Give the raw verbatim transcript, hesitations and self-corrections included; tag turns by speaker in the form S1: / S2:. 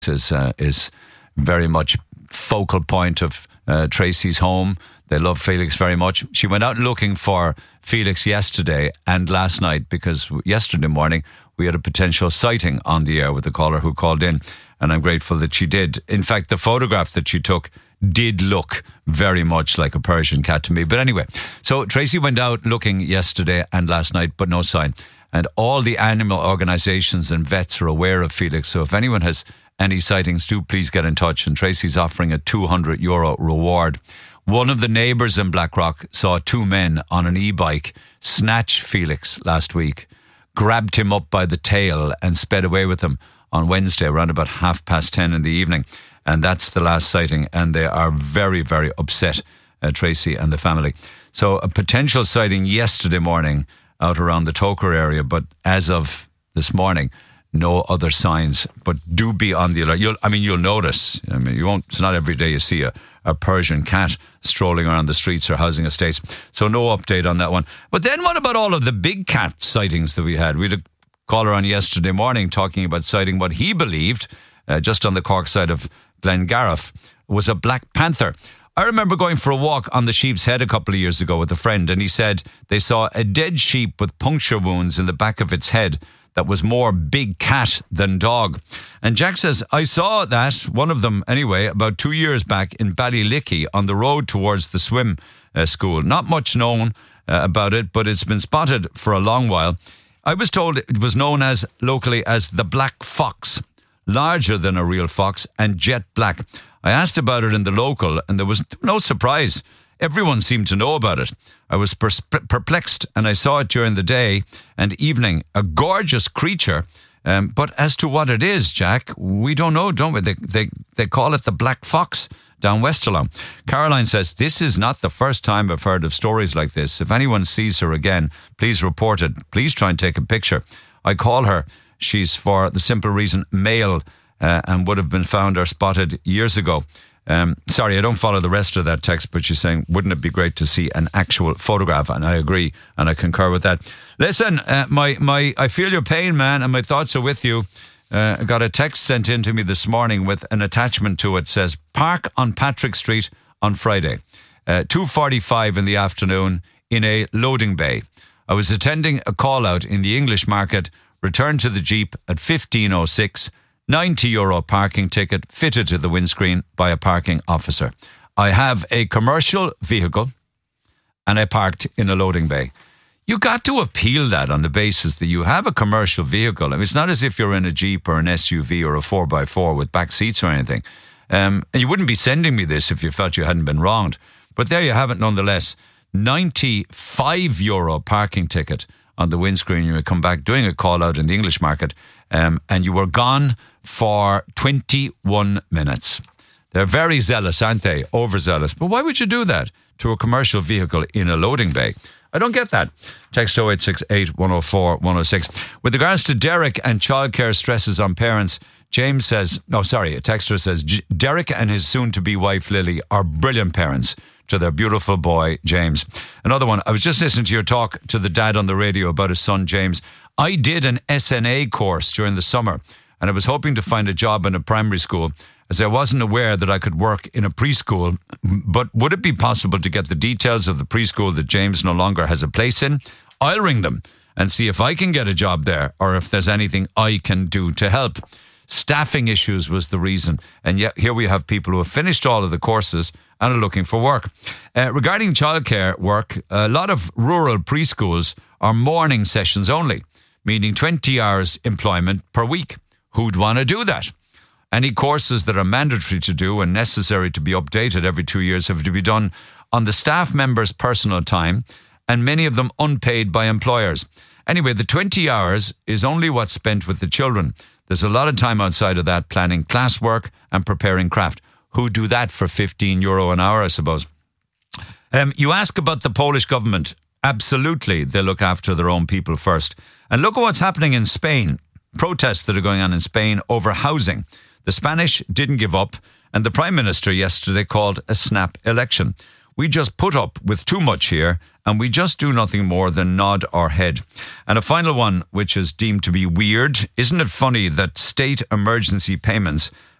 S1: is uh, is very much focal point of uh, Tracy's home. They love Felix very much. She went out looking for Felix yesterday and last night because yesterday morning we had a potential sighting on the air with the caller who called in, and I'm grateful that she did. In fact, the photograph that she took did look very much like a Persian cat to me. But anyway, so Tracy went out looking yesterday and last night, but no sign. And all the animal organisations and vets are aware of Felix. So if anyone has any sightings, do please get in touch. And Tracy's offering a two hundred euro reward. One of the neighbours in Blackrock saw two men on an e-bike snatch Felix last week, grabbed him up by the tail and sped away with him on Wednesday around about half past ten in the evening. And that's the last sighting. And they are very, very upset, uh, Tracy and the family. So a potential sighting yesterday morning out around the Toker area. But as of this morning, no other signs. But do be on the alert. You'll, I mean, you'll notice. I mean, you won't. It's not every day you see a, a Persian cat strolling around the streets or housing estates. So no update on that one. But then what about all of the big cat sightings that we had? We had a caller on yesterday morning talking about sighting what he believed, uh, just on the Cork side of Glengariff, was a black panther. I remember going for a walk on the Sheep's Head a couple of years ago with a friend, and he said they saw a dead sheep with puncture wounds in the back of its head that was more big cat than dog. And Jack says, I saw that, one of them anyway, about two years back in Ballylickey on the road towards the swim uh, school. Not much known uh, about it, but it's been spotted for a long while. I was told it was known as locally as the black fox, larger than a real fox and jet black. I asked about it in the local and there was no surprise. Everyone seemed to know about it. I was perplexed and I saw it during the day and evening. A gorgeous creature. Um, but as to what it is, Jack, we don't know, don't we? They, they, they call it the black fox down Westerlo. Caroline says, this is not the first time I've heard of stories like this. If anyone sees her again, please report it. Please try and take a picture. I call her. She's, for the simple reason, male uh, and would have been found or spotted years ago. Um, sorry, I don't follow the rest of that text, but she's saying, wouldn't it be great to see an actual photograph? And I agree, and I concur with that. Listen, uh, my, my, I feel your pain, man, and my thoughts are with you. Uh, I got a text sent in to me this morning with an attachment to it. Says, park on Patrick Street on Friday, uh, two forty-five in the afternoon in a loading bay. I was attending a call out in the English market, returned to the Jeep at fifteen oh six, ninety euro parking ticket fitted to the windscreen by a parking officer. I have a commercial vehicle and I parked in a loading bay. You got to appeal that on the basis that you have a commercial vehicle. I mean, it's not as if you're in a Jeep or an S U V or a four by four with back seats or anything. Um, and you wouldn't be sending me this if you felt you hadn't been wronged. But there you have it nonetheless. ninety-five euro parking ticket on the windscreen. You would come back doing a call out in the English market um, and you were gone for twenty-one minutes. They're very zealous, aren't they? Overzealous. But why would you do that to a commercial vehicle in a loading bay? I don't get that. Text oh eight six eight, one oh four, one oh six. With regards to Derek and childcare stresses on parents, James says, no, sorry, a texter says, Derek and his soon-to-be wife Lily are brilliant parents to their beautiful boy, James. Another one, I was just listening to your talk to the dad on the radio about his son, James. I did an S N A course during the summer and I was hoping to find a job in a primary school as I wasn't aware that I could work in a preschool. But would it be possible to get the details of the preschool that James no longer has a place in? I'll ring them and see if I can get a job there or if there's anything I can do to help. Staffing issues was the reason. And yet here we have people who have finished all of the courses and are looking for work. Uh, regarding childcare work, a lot of rural preschools are morning sessions only, meaning twenty hours employment per week. Who'd want to do that? Any courses that are mandatory to do and necessary to be updated every two years have to be done on the staff members' personal time, and many of them unpaid by employers. Anyway, the twenty hours is only what's spent with the children. There's a lot of time outside of that planning classwork and preparing craft. Who do that for fifteen euro an hour, I suppose? Um, you ask about the Polish government. Absolutely, they look after their own people first. And look at what's happening in Spain. Protests that are going on in Spain over housing. The Spanish didn't give up, and the Prime Minister yesterday called a snap election. We just put up with too much here, and we just do nothing more than nod our head. And a final one, which is deemed to be weird. Isn't it funny that state emergency payments